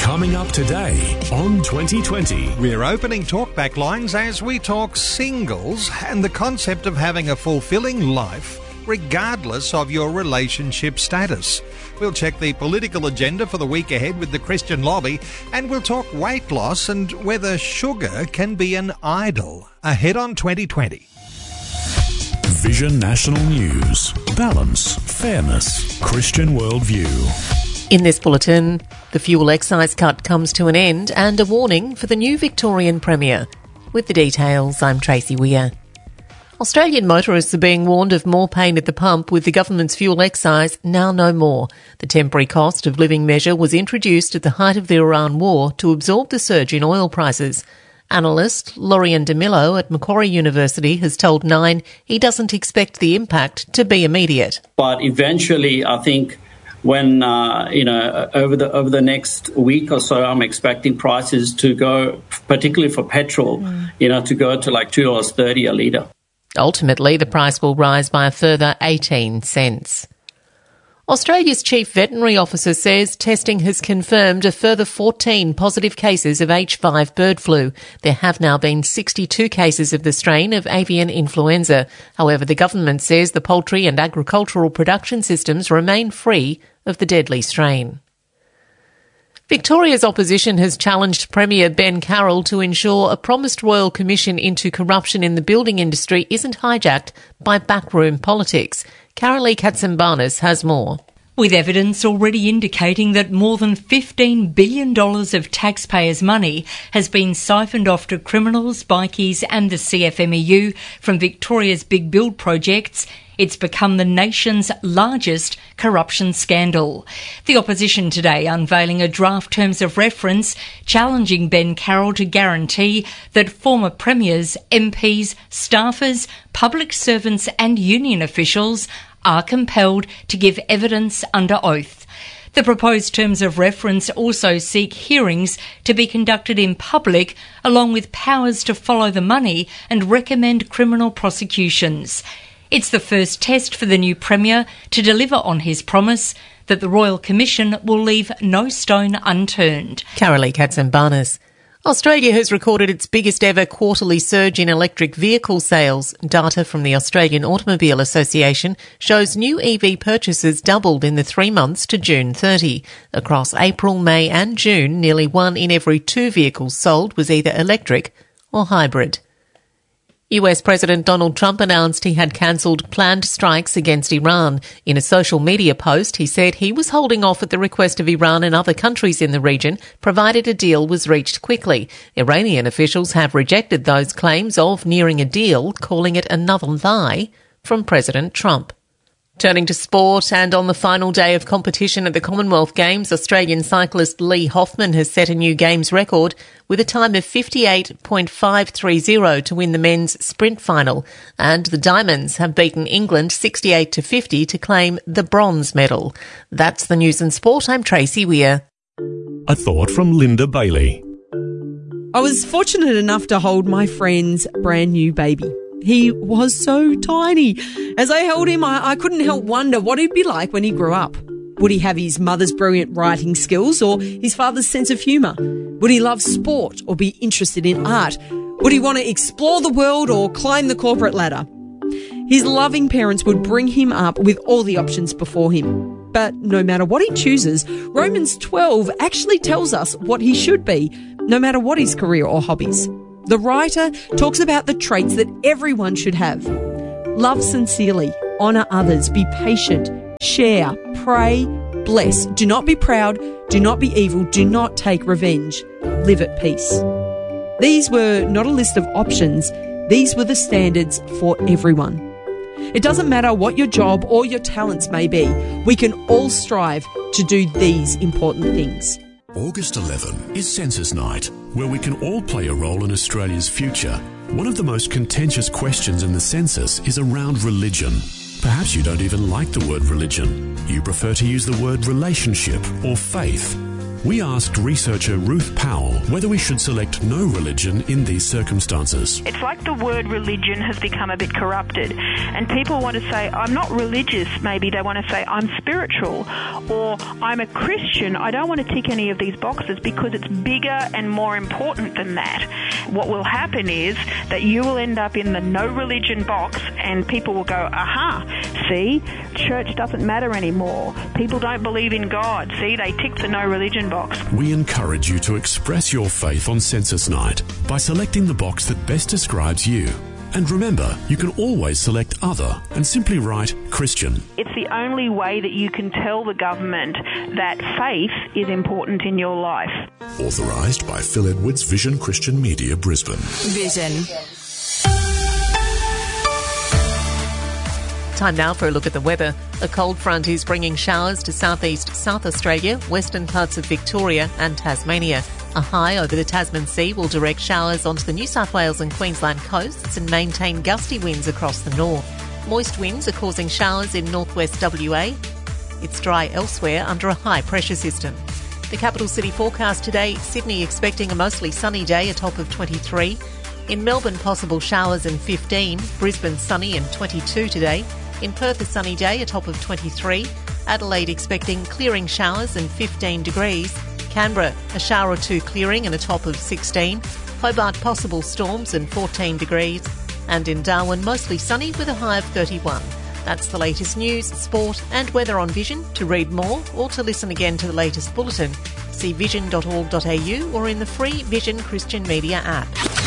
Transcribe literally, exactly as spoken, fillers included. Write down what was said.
Coming up today on twenty twenty. We're opening talkback lines as we talk singles and the concept of having a fulfilling life regardless of your relationship status. We'll check the political agenda for the week ahead with the Christian Lobby, and we'll talk weight loss and whether sugar can be an idol. Ahead on twenty twenty. Vision National News. Balance, fairness, Christian worldview. In this bulletin, the fuel excise cut comes to an end and a warning for the new Victorian Premier. With the details, I'm Tracy Weir. Australian motorists are being warned of more pain at the pump with the government's fuel excise now no more. The temporary cost of living measure was introduced at the height of the Iran war to absorb the surge in oil prices. Analyst Lorian DeMillo at Macquarie University has told Nine he doesn't expect the impact to be immediate. But eventually, I think when, uh, you know, over the over the next week or so, I'm expecting prices to go, particularly for petrol, mm. you know, to go to like two dollars thirty a litre. Ultimately, the price will rise by a further eighteen cents. Australia's Chief Veterinary Officer says testing has confirmed a further fourteen positive cases of H five bird flu. There have now been sixty-two cases of the strain of avian influenza. However, the government says the poultry and agricultural production systems remain free of the deadly strain. Victoria's opposition has challenged Premier Ben Carroll to ensure a promised royal commission into corruption in the building industry isn't hijacked by backroom politics. Carolee Katsimbanis has more. With evidence already indicating that more than fifteen billion dollars of taxpayers' money has been siphoned off to criminals, bikies and the C F M E U from Victoria's big build projects, it's become the nation's largest corruption scandal. The opposition today unveiling a draft terms of reference challenging Ben Carroll to guarantee that former premiers, M Ps, staffers, public servants and union officials are compelled to give evidence under oath. The proposed terms of reference also seek hearings to be conducted in public, along with powers to follow the money and recommend criminal prosecutions. It's the first test for the new Premier to deliver on his promise that the Royal Commission will leave no stone unturned. Carolee Katsimbanis. Australia has recorded its biggest ever quarterly surge in electric vehicle sales. Data from the Australian Automobile Association shows new E V purchases doubled in the three months to June thirtieth. Across April, May and June, nearly one in every two vehicles sold was either electric or hybrid. U S President Donald Trump announced he had cancelled planned strikes against Iran. In a social media post, he said he was holding off at the request of Iran and other countries in the region, provided a deal was reached quickly. Iranian officials have rejected those claims of nearing a deal, calling it another lie from President Trump. Turning to sport, and on the final day of competition at the Commonwealth Games, Australian cyclist Lee Hoffman has set a new Games record with a time of fifty-eight point five three zero to win the men's sprint final, and the Diamonds have beaten England sixty-eight to fifty to claim the bronze medal. That's the news and sport. I'm Tracy Weir. A thought from Linda Bailey. I was fortunate enough to hold my friend's brand new baby. He was so tiny. As I held him, I, I couldn't help wonder what he'd be like when he grew up. Would he have his mother's brilliant writing skills or his father's sense of humour? Would he love sport or be interested in art? Would he want to explore the world or climb the corporate ladder? His loving parents would bring him up with all the options before him. But no matter what he chooses, Romans twelve actually tells us what he should be, no matter what his career or hobbies. The writer talks about the traits that everyone should have. Love sincerely, honour others, be patient, share, pray, bless, do not be proud, do not be evil, do not take revenge, live at peace. These were not a list of options, these were the standards for everyone. It doesn't matter what your job or your talents may be, we can all strive to do these important things. August eleventh is Census Night, where we can all play a role in Australia's future. One of the most contentious questions in the census is around religion. Perhaps you don't even like the word religion. You prefer to use the word relationship or faith. we asked researcher Ruth Powell whether we should select no religion in these circumstances. It's like the word religion has become a bit corrupted, and people want to say, I'm not religious, maybe they want to say, I'm spiritual, or I'm a Christian. I don't want to tick any of these boxes because it's bigger and more important than that. What will happen is that you will end up in the no religion box, and people will go, aha, see, church doesn't matter anymore. People don't believe in God. See, they tick the no religion box. We encourage you to express your faith on Census Night by selecting the box that best describes you. And remember, you can always select Other and simply write Christian. It's the only way that you can tell the government that faith is important in your life. Authorised by Phil Edwards, Vision Christian Media, Brisbane. Vision. Time now for a look at the weather. A cold front is bringing showers to southeast South Australia, western parts of Victoria and Tasmania. A high over the Tasman Sea will direct showers onto the New South Wales and Queensland coasts and maintain gusty winds across the north. Moist winds are causing showers in northwest W A. It's dry elsewhere under a high pressure system. The capital city forecast today, Sydney expecting a mostly sunny day, a top of twenty-three. In Melbourne, possible showers and fifteen. Brisbane sunny and twenty-two today. In Perth, a sunny day, a top of twenty-three. Adelaide expecting clearing showers and fifteen degrees. Canberra, a shower or two clearing and a top of sixteen. Hobart, possible storms and fourteen degrees. And in Darwin, mostly sunny with a high of thirty-one. That's the latest news, sport and weather on Vision. To read more or to listen again to the latest bulletin, see vision dot org dot a u or in the free Vision Christian Media app.